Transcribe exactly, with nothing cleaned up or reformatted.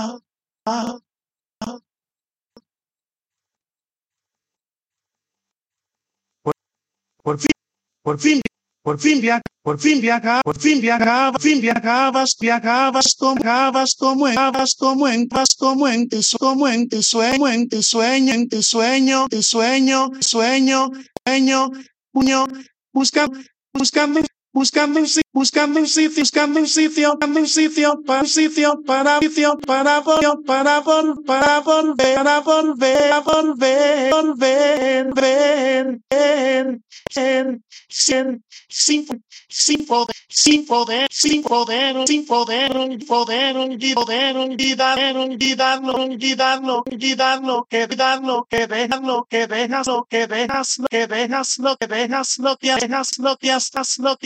Por fin, por fin, por fin viaja, por fin viaja, por fin viaja, por fin viajabas, viajabas como, viajabas como, viajabas como en paz, como en tu, como en tu sueño, en tu sueño, en tu sueño, tu sueño, sueño, sueño, puño, busca, buscando, buscando un sitio, buscando un sitio, buscando un sitio, buscando un sitio, para un sitio, para sitio, para volver, para volver, para volver, para volver, a volver, volver, ver, ver, ser, ser, sin, sin poder, sin poder, sin poder, sin poder, poder, poder, olvidar, olvidarlo, olvidarlo, olvidar lo que dejas, lo que dejas, lo que dejas, lo que dejas, lo que dejas, lo que dejas, lo que dejas, lo que estás, lo que